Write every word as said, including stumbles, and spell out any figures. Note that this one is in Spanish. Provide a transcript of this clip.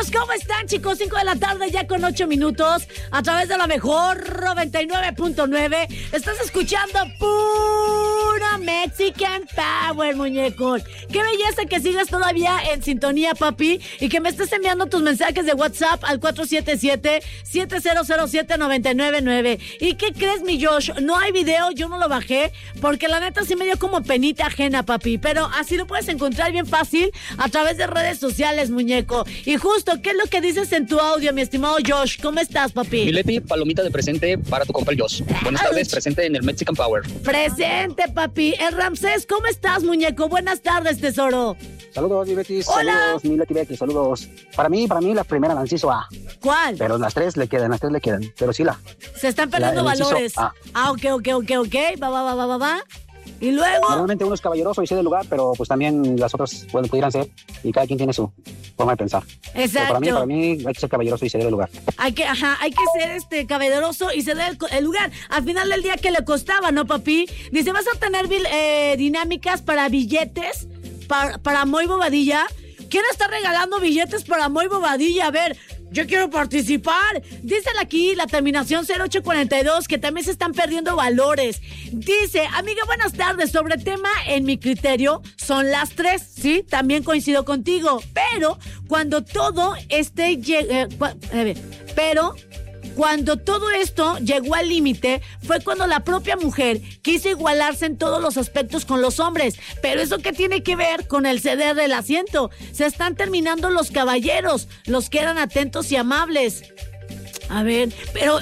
Amigos, ¿cómo están, chicos? cinco de la tarde, ya con ocho minutos, a través de la mejor noventa y nueve punto nueve. Estás escuchando pura Mexican Power, muñeco. Qué belleza que sigas todavía en sintonía, papi, y que me estés enviando tus mensajes de WhatsApp al cuatro siete siete, siete cero cero siete, nueve nueve nueve. ¿Y qué crees, mi Josh? No hay video, yo no lo bajé, porque la neta sí me dio como penita ajena, papi, pero así lo puedes encontrar bien fácil a través de redes sociales, muñeco. Y justo, ¿qué es lo que dices en tu audio, mi estimado Josh? ¿Cómo estás, papi? Mi Leti, palomita de presente para tu compa el Josh. Buenas tardes, presente en el Mexican Power. Presente, papi. El Ramsés, ¿cómo estás, muñeco? Buenas tardes, tesoro. Saludos, mi Betis. Hola. Saludos, mi Leti Betis. Saludos. Para mí, para mí, la primera, la inciso A. ¿Cuál? Pero las tres le quedan, las tres le quedan. Pero sí la. Se están perdiendo la, valores. A. Ah, ok, ok, ok, ok. Va, va, va, va, va, va. Y luego. Normalmente uno es caballeroso y sé del lugar, pero pues también las otras, bueno, pudieran ser. Y cada quien tiene su forma de pensar. Exacto. Pero para mí, para mí, hay que ser caballeroso y ceder el lugar. Hay que, ajá, hay que ser este caballeroso y ceder el, el lugar. Al final del día, que le costaba, ¿no, papi? Dice, ¿vas a tener eh, dinámicas para billetes? Para, para Moy Bobadilla. ¿Quién está regalando billetes para Moy Bobadilla? A ver, yo quiero participar. Dísela aquí, la terminación cero ocho cuarenta y dos, que también se están perdiendo valores. Dice, amiga, buenas tardes. Sobre tema, en mi criterio, son las tres. Sí, también coincido contigo. Pero cuando todo esté... Eh, cua, eh, pero... Cuando todo esto llegó al límite, fue cuando la propia mujer quiso igualarse en todos los aspectos con los hombres. Pero ¿eso qué tiene que ver con el ceder del asiento? Se están terminando los caballeros, los que eran atentos y amables. A ver, pero